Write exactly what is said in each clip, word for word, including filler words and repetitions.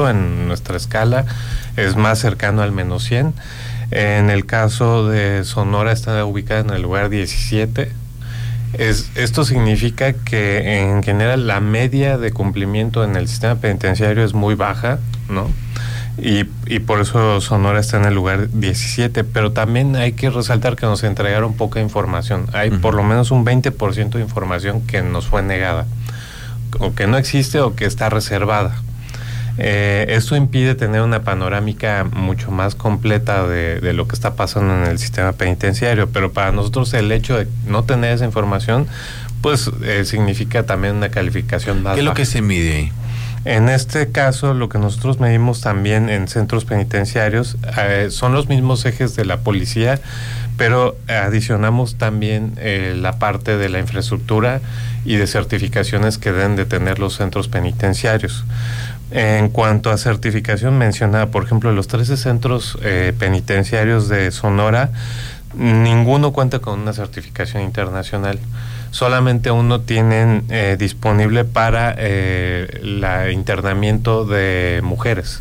ocho en nuestra escala, es más cercano al menos cien. En el caso de Sonora está ubicada en el lugar diecisiete. Es, esto significa que en general la media de cumplimiento en el sistema penitenciario es muy baja, ¿no? Y, y por eso Sonora está en el lugar diecisiete, pero también hay que resaltar que nos entregaron poca información. Hay uh-huh. por lo menos un veinte por ciento de información que nos fue negada, o que no existe o que está reservada. Eh, esto impide tener una panorámica mucho más completa de, de lo que está pasando en el sistema penitenciario, pero para nosotros el hecho de no tener esa información, pues eh, significa también una calificación más baja. ¿Qué es lo que se mide ahí? En este caso, lo que nosotros medimos también en centros penitenciarios eh, son los mismos ejes de la policía, pero adicionamos también eh, la parte de la infraestructura y de certificaciones que deben de tener los centros penitenciarios. En cuanto a certificación mencionada, por ejemplo, los trece centros eh, penitenciarios de Sonora, ninguno cuenta con una certificación internacional. Solamente uno tienen eh, disponible para eh, el internamiento de mujeres.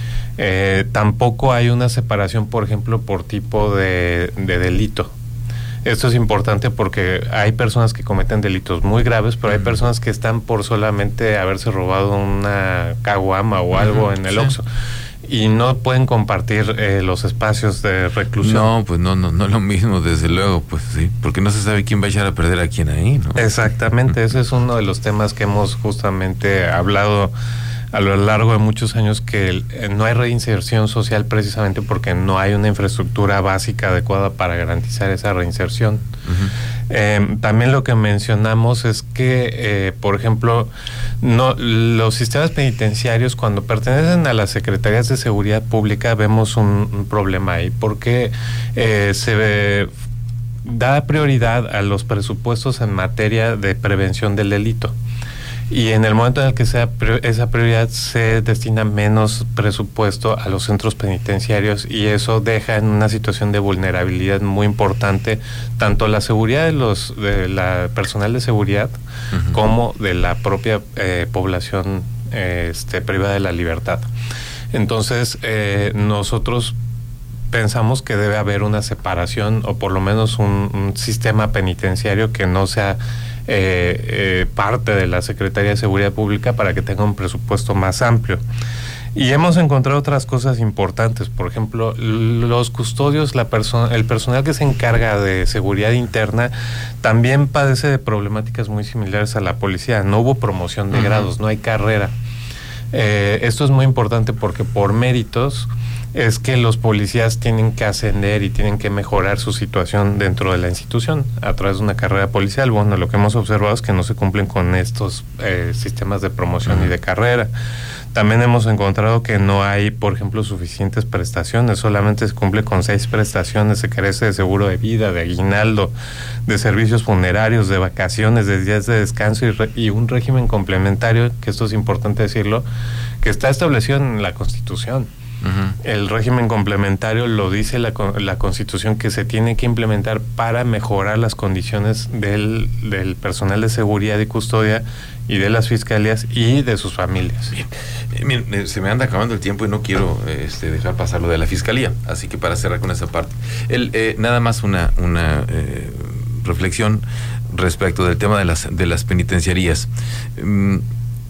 Eh, tampoco hay una separación, por ejemplo, por tipo de, de delito. Esto es importante porque hay personas que cometen delitos muy graves, pero hay personas que están por solamente haberse robado una caguama o algo uh-huh, en el sí. Oxxo. Y no pueden compartir eh, los espacios de reclusión. No, pues no, no, no es lo mismo, desde luego, pues sí, porque no se sabe quién va a echar a perder a quién ahí, ¿no? Exactamente, ese es uno de los temas que hemos justamente hablado a lo largo de muchos años, que eh, no hay reinserción social precisamente porque no hay una infraestructura básica adecuada para garantizar esa reinserción. Uh-huh. Eh, también lo que mencionamos es que, eh, por ejemplo, no los sistemas penitenciarios, cuando pertenecen a las secretarías de seguridad pública, vemos un, un problema ahí, porque eh, se ve, da prioridad a los presupuestos en materia de prevención del delito. Y en el momento en el que sea esa prioridad, se destina menos presupuesto a los centros penitenciarios, y eso deja en una situación de vulnerabilidad muy importante tanto la seguridad de los de la personal de seguridad uh-huh. como de la propia eh, población eh, este, privada de la libertad. Entonces eh, nosotros pensamos que debe haber una separación, o por lo menos un, un sistema penitenciario que no sea Eh, eh, parte de la Secretaría de Seguridad Pública, para que tenga un presupuesto más amplio. Y hemos encontrado otras cosas importantes, por ejemplo, los custodios, la persona, el personal que se encarga de seguridad interna también padece de problemáticas muy similares a la policía. No hubo promoción de uh-huh. grados, no hay carrera. Eh, esto es muy importante porque por méritos es que los policías tienen que ascender y tienen que mejorar su situación dentro de la institución a través de una carrera policial. Bueno, lo que hemos observado es que no se cumplen con estos eh, sistemas de promoción uh-huh. y de carrera. También hemos encontrado que no hay, por ejemplo, suficientes prestaciones. Solamente se cumple con seis prestaciones. Se carece de seguro de vida, de aguinaldo, de servicios funerarios, de vacaciones, de días de descanso y, re- y un régimen complementario, que esto es importante decirlo, que está establecido en la Constitución. Uh-huh. El régimen complementario lo dice la, la Constitución, que se tiene que implementar para mejorar las condiciones del, del personal de seguridad y custodia y de las fiscalías y de sus familias. Bien. Eh, miren, se me anda acabando el tiempo y no quiero este, dejar pasar lo de la fiscalía, así que para cerrar con esa parte, el, eh, nada más una, una eh, reflexión respecto del tema de las, de las penitenciarías. Mm,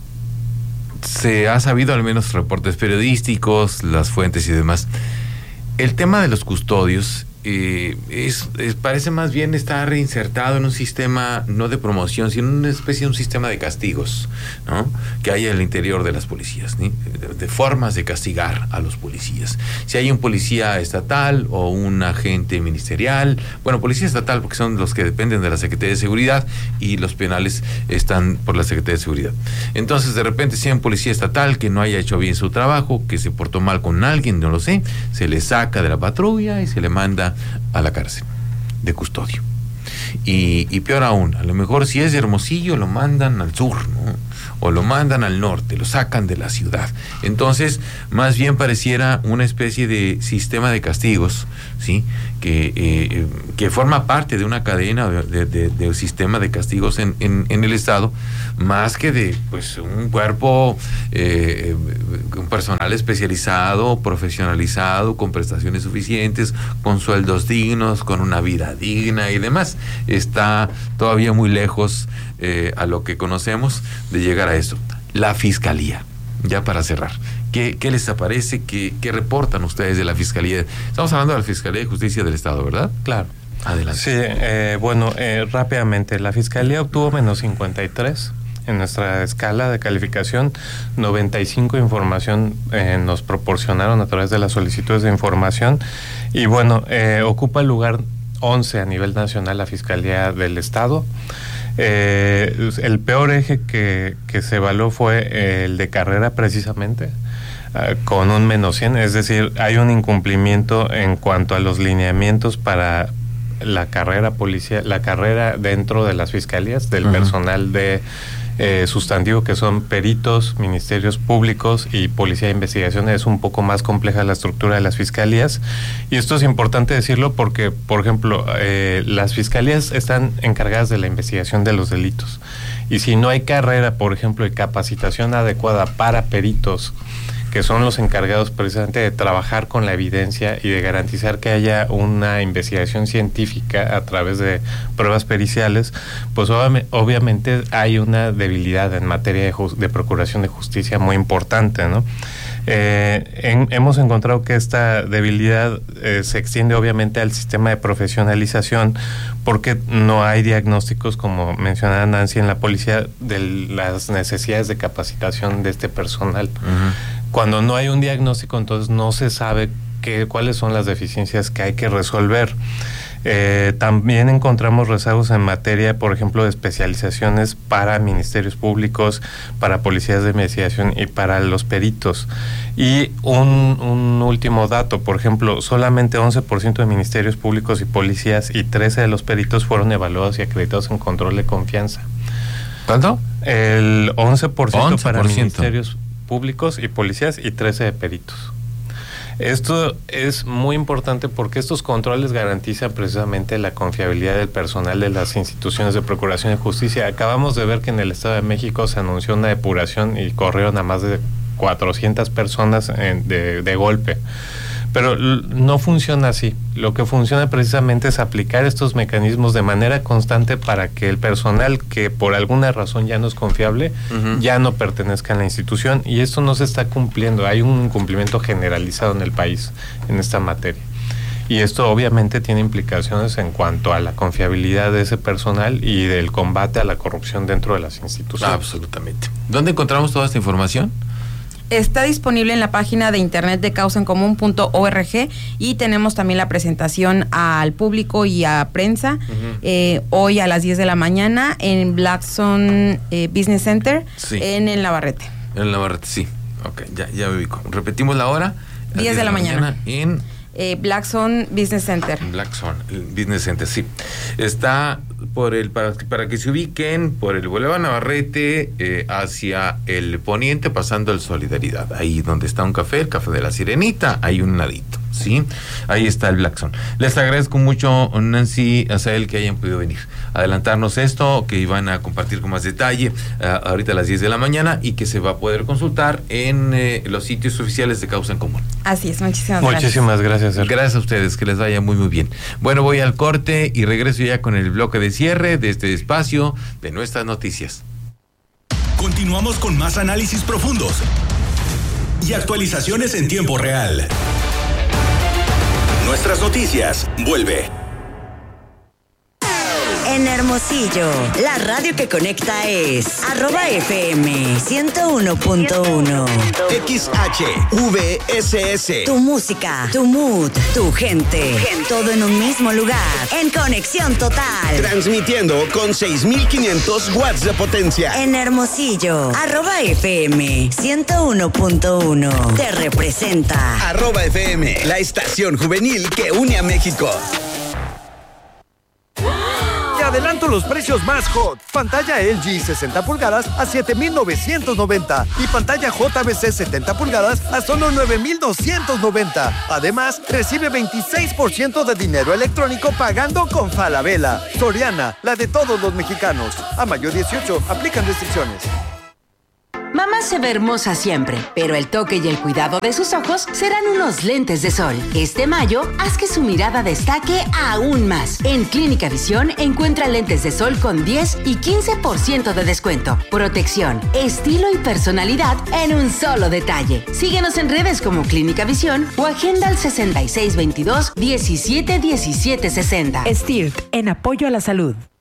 se ha sabido, al menos reportes periodísticos, las fuentes y demás, el tema de los custodios eh, es, es parece más bien estar reinsertado en un sistema no de promoción, sino en una especie de un sistema de castigos, ¿no?, que hay al interior de las policías, ¿sí?, de, de formas de castigar a los policías. Si hay un policía estatal o un agente ministerial, bueno, policía estatal porque son los que dependen de la Secretaría de Seguridad, y los penales están por la Secretaría de Seguridad. Entonces, de repente, si hay un policía estatal que no haya hecho bien su trabajo, que se portó mal con alguien, no lo sé, se le saca de la patrulla y se le manda a la cárcel de custodio. Y, y peor aún, a lo mejor si es de Hermosillo lo mandan al sur, ¿no?, o lo mandan al norte, lo sacan de la ciudad. Entonces, más bien pareciera una especie de sistema de castigos, ¿sí? Que, eh, que forma parte de una cadena de, de, de un sistema de castigos en, en, en el Estado, más que de pues un cuerpo, eh, un personal especializado, profesionalizado, con prestaciones suficientes, con sueldos dignos, con una vida digna y demás. Está todavía muy lejos eh, a lo que conocemos de llegar a eso. La Fiscalía, ya para cerrar, ¿qué, qué les aparece? ¿Qué, ¿Qué reportan ustedes de la Fiscalía? Estamos hablando de la Fiscalía de Justicia del Estado, ¿verdad? Claro. Adelante. Sí, eh, bueno, eh, rápidamente, la Fiscalía obtuvo menos cincuenta y tres en nuestra escala de calificación. Noventa y cinco información eh, nos proporcionaron a través de las solicitudes de información, y bueno, eh, ocupa el lugar once a nivel nacional la Fiscalía del Estado. Eh, el peor eje que, que se evaluó fue el de carrera, precisamente, uh, con un menos cien, es decir, hay un incumplimiento en cuanto a los lineamientos para la carrera policía, la carrera dentro de las fiscalías, del uh-huh. personal de eh, sustantivo, que son peritos, ministerios públicos y policía de investigación. Es un poco más compleja la estructura de las fiscalías, y esto es importante decirlo porque, por ejemplo, eh, las fiscalías están encargadas de la investigación de los delitos, y si no hay carrera, por ejemplo, de capacitación adecuada para peritos, que son los encargados precisamente de trabajar con la evidencia y de garantizar que haya una investigación científica a través de pruebas periciales, pues ob- obviamente hay una debilidad en materia de, ju- de procuración de justicia muy importante, ¿no? Eh, en, hemos encontrado que esta debilidad eh, se extiende obviamente al sistema de profesionalización, porque no hay diagnósticos, como mencionaba Nancy, en la policía, de las necesidades de capacitación de este personal. Uh-huh. Cuando no hay un diagnóstico, entonces no se sabe qué, cuáles son las deficiencias que hay que resolver. Eh, también encontramos rezagos en materia, por ejemplo, de especializaciones para ministerios públicos, para policías de investigación y para los peritos. Y un, un último dato, por ejemplo, solamente once por ciento de ministerios públicos y policías y trece de los peritos fueron evaluados y acreditados en control de confianza. ¿Cuánto? El once por ciento once por ciento para ministerios públicos y policías y trece de peritos. Esto es muy importante porque estos controles garantizan precisamente la confiabilidad del personal de las instituciones de procuración de justicia. Acabamos de ver que en el Estado de México se anunció una depuración y corrieron a más de cuatrocientas personas en, de, de golpe. Pero no funciona así. Lo que funciona precisamente es aplicar estos mecanismos de manera constante para que el personal que por alguna razón ya no es confiable, uh-huh. ya no pertenezca a la institución, y esto no se está cumpliendo. Hay un incumplimiento generalizado en el país en esta materia. Y esto obviamente tiene implicaciones en cuanto a la confiabilidad de ese personal y del combate a la corrupción dentro de las instituciones. Absolutamente. ¿Dónde encontramos toda esta información? Está disponible en la página de internet de causa en común punto org, y tenemos también la presentación al público y a prensa uh-huh. eh, hoy a las diez de la mañana en Blackstone eh, Business Center, sí. en el Navarrete. En el Navarrete, sí. Ok, ya, ya me ubico. Repetimos la hora. diez de la mañana. mañana en... Eh, Blackstone Business Center. Blackstone Business Center, sí. Está por el, para, para que se ubiquen, por el Boulevard Navarrete, eh, hacia el poniente, pasando el Solidaridad. Ahí donde está un café, el Café de la Sirenita, hay un ladito, ¿sí? Ahí está el Blackstone. Les agradezco mucho, Nancy, Azael, que hayan podido venir, adelantarnos esto, que iban a compartir con más detalle uh, ahorita a las diez de la mañana, y que se va a poder consultar en eh, los sitios oficiales de Causa en Común. Así es, muchísimas gracias. Muchísimas gracias. Gracias a ustedes, que les vaya muy muy bien. Bueno, voy al corte y regreso ya con el bloque de cierre de este espacio de nuestras noticias. Continuamos con más análisis profundos y actualizaciones en tiempo real. Nuestras noticias vuelve. En Hermosillo, la radio que conecta es arroba F M ciento uno punto uno. X H V S S. Tu música, tu mood, tu gente, todo en un mismo lugar, en conexión total. Transmitiendo con seis mil quinientos watts de potencia. En Hermosillo, arroba F M ciento uno punto uno. Te representa. Arroba F M, la estación juvenil que une a México. adelanto los precios más hot. Pantalla L G sesenta pulgadas a siete mil novecientos noventa y pantalla J B C setenta pulgadas a solo nueve mil doscientos noventa. Además, recibe veintiséis por ciento de dinero electrónico pagando con Falabella. Soriana, la de todos los mexicanos. A mayo dieciocho, aplican restricciones. Mamá se ve hermosa siempre, pero el toque y el cuidado de sus ojos serán unos lentes de sol. Este mayo, haz que su mirada destaque aún más. En Clínica Visión encuentra lentes de sol con diez y quince por ciento de descuento. Protección, estilo y personalidad en un solo detalle. Síguenos en redes como Clínica Visión o agenda al sesenta y seis veintidós diecisiete diecisiete sesenta. Stirt, en apoyo a la salud.